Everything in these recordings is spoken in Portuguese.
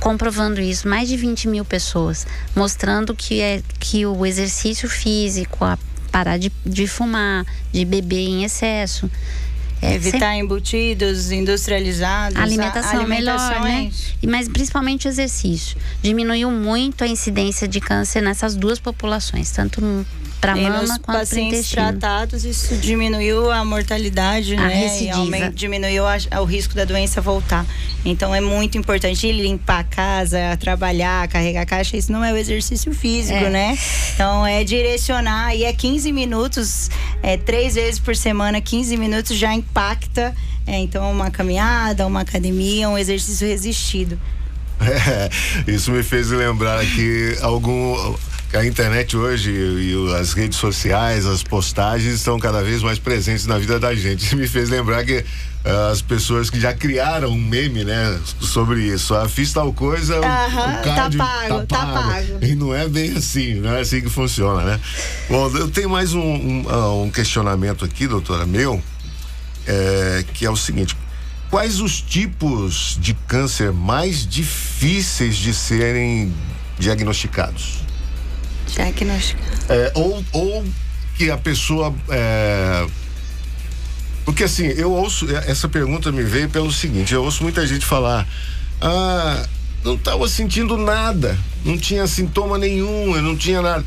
comprovando isso, mais de 20 mil pessoas, mostrando que o exercício físico, parar de fumar, de beber em excesso, evitar embutidos industrializados, alimentação melhor, né? Mas principalmente o exercício. Diminuiu muito a incidência de câncer nessas duas populações, tanto para mama quanto para intestino. Pacientes tratados, isso diminuiu a mortalidade, a né? recidiva. E diminuiu o risco da doença voltar. Então é muito importante limpar a casa, trabalhar, carregar a caixa. Isso não é o exercício físico, né? Então é direcionar, e 15 minutos, 3 vezes por semana, 15 minutos já impacta. Então uma caminhada, uma academia, um exercício resistido. Isso me fez lembrar que a internet hoje e as redes sociais, as postagens estão cada vez mais presentes na vida da gente. Isso me fez lembrar que as pessoas que já criaram um meme, né, sobre isso. Fiz tal coisa, o card tá pago. E não é bem assim, não é assim que funciona, né? Bom, eu tenho mais um questionamento aqui, doutora, que é o seguinte: quais os tipos de câncer mais difíceis de serem diagnosticados? Ou que a pessoa porque assim, eu ouço, essa pergunta me veio pelo seguinte: eu ouço muita gente falar, não estava sentindo nada, não tinha sintoma nenhum, eu não tinha nada,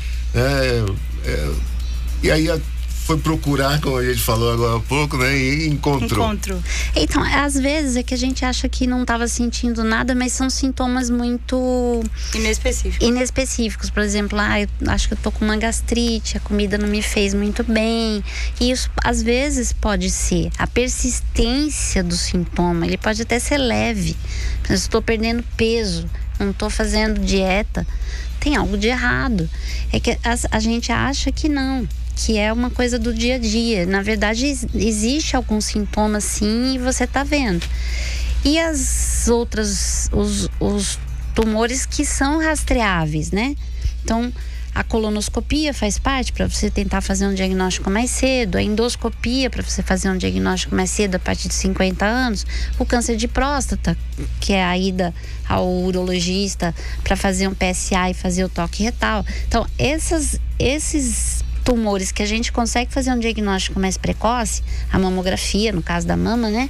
e aí foi procurar, como a gente falou agora há pouco, né? E encontrou. Então, às vezes é que a gente acha que não estava sentindo nada, mas são sintomas muito inespecíficos. Por exemplo, eu acho que eu tô com uma gastrite, a comida não me fez muito bem. E isso, às vezes, pode ser a persistência do sintoma. Ele pode até ser leve. Mas eu estou perdendo peso, não estou fazendo dieta. Tem algo de errado. É que a gente acha que não, que é uma coisa do dia a dia. Na verdade, existe algum sintoma sim e você tá vendo. E as outras, os tumores que são rastreáveis, né? Então, a colonoscopia faz parte para você tentar fazer um diagnóstico mais cedo, a endoscopia para você fazer um diagnóstico mais cedo a partir de 50 anos, o câncer de próstata, que é a ida ao urologista para fazer um PSA e fazer o toque retal. Então, esses tumores que a gente consegue fazer um diagnóstico mais precoce, a mamografia, no caso da mama, né?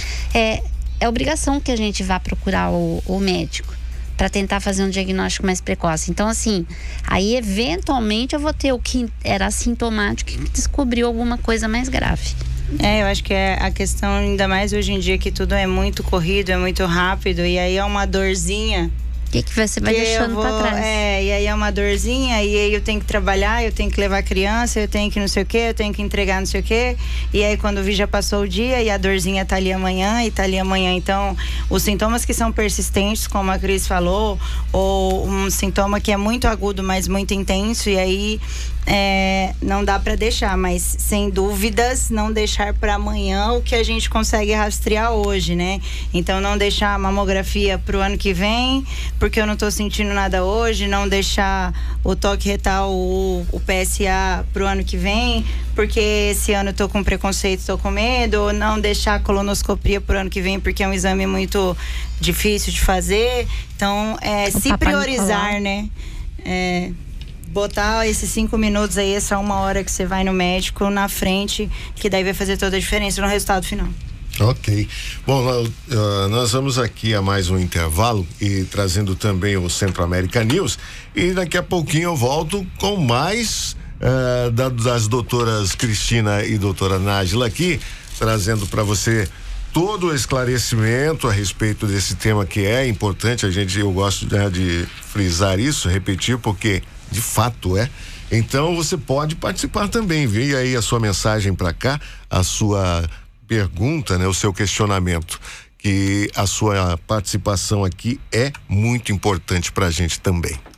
É obrigação que a gente vá procurar o médico para tentar fazer um diagnóstico mais precoce. Então, assim, aí eventualmente eu vou ter o que era assintomático e descobriu alguma coisa mais grave. Eu acho que é a questão, ainda mais hoje em dia, que tudo é muito corrido, é muito rápido, e aí é uma dorzinha. O que você vai deixando pra trás? E aí é uma dorzinha, e aí eu tenho que trabalhar, eu tenho que levar a criança, eu tenho que não sei o quê, eu tenho que entregar não sei o quê. E aí quando vi já passou o dia e a dorzinha tá ali amanhã. Então, os sintomas que são persistentes, como a Cris falou, ou um sintoma que é muito agudo, mas muito intenso, e aí não dá para deixar, mas sem dúvidas não deixar para amanhã o que a gente consegue rastrear hoje, né? Então não deixar a mamografia pro ano que vem, porque eu não tô sentindo nada hoje, não deixar o toque retal, o PSA pro ano que vem, porque esse ano eu tô com preconceito, tô com medo, ou não deixar a colonoscopia pro ano que vem, porque é um exame muito difícil de fazer. Então, se priorizar, né? Botar esses 5 minutos aí, essa 1 hora que você vai no médico na frente, que daí vai fazer toda a diferença no resultado final. Ok. Bom, nós vamos aqui a mais um intervalo e trazendo também o Centro América News, e daqui a pouquinho eu volto com mais das doutoras Cristina e doutora Nájila aqui, trazendo para você todo o esclarecimento a respeito desse tema que é importante. Eu gosto de frisar isso, repetir, porque de fato Então você pode participar também, envie aí a sua mensagem para cá, a sua pergunta, né, o seu questionamento, que a sua participação aqui é muito importante pra gente também.